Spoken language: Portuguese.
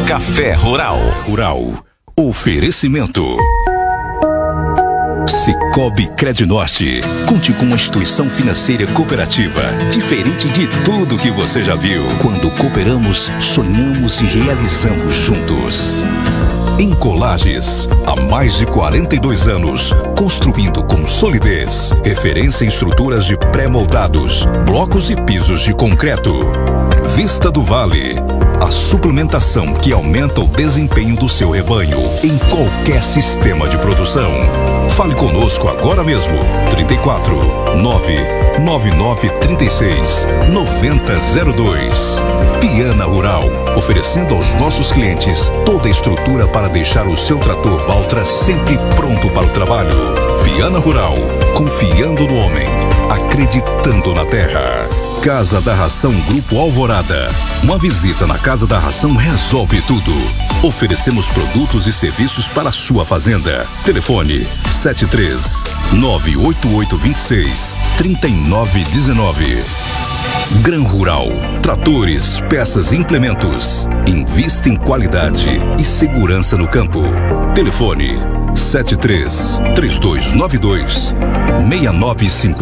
Café Rural. Oferecimento. Cicobi Crednorte. Conte com uma instituição financeira cooperativa, diferente de tudo que você já viu. Quando cooperamos, sonhamos e realizamos juntos. Em Colages, há mais de 42 anos, construindo com solidez, referência em estruturas de pré-moldados, blocos e pisos de concreto. Vista do Vale, a suplementação que aumenta o desempenho do seu rebanho em qualquer sistema de produção. Fale conosco agora mesmo. 34 999 36 9002. Piana Rural, oferecendo aos nossos clientes toda a estrutura para deixar o seu trator Valtra sempre pronto para o trabalho. Piana Rural, confiando no homem, acreditando na terra. Casa da Ração Grupo Alvorada. Uma visita na Casa da Ração resolve tudo. Oferecemos produtos e serviços para a sua fazenda. Telefone 73 98826 3919. Gran Rural, tratores, peças e implementos. Invista em qualidade e segurança no campo. Telefone 73 3292 6950.